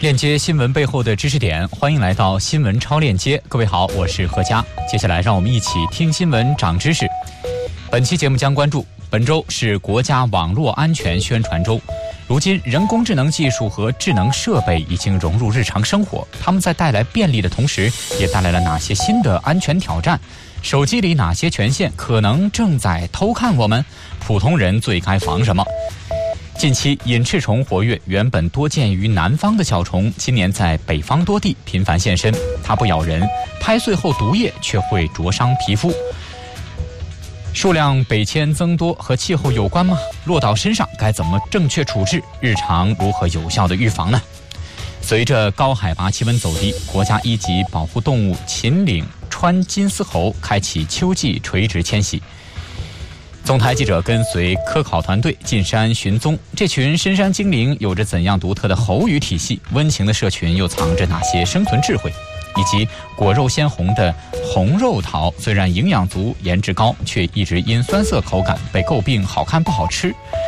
链接新闻背后的知识点，欢迎来到新闻超链接。各位好，我是何佳。接下来让我们一起听新闻长知识。本期节目将关注，本周是国家网络安全宣传周。如今人工智能技术和智能设备已经融入日常生活，它们在带来便利的同时，也带来了哪些新的安全挑战？手机里哪些权限可能正在偷看我们？普通人最该防什么？近期隐翅虫活跃，原本多见于南方的小虫，今年在北方多地频繁现身。它不咬人，拍碎后毒液却会灼伤皮肤。数量北迁增多和气候有关吗？落到身上该怎么正确处置？日常如何有效的预防呢？随着高海拔气温走低，国家一级保护动物秦岭川金丝猴开启秋季垂直迁徙。总台记者跟随科考团队进山寻踪，这群深山精灵有着怎样独特的喉语体系？温情的社群又藏着哪些生存智慧？以及果肉鲜红的红肉桃，虽然营养足、颜值高，却一直因酸涩口感被诟病好看不好吃。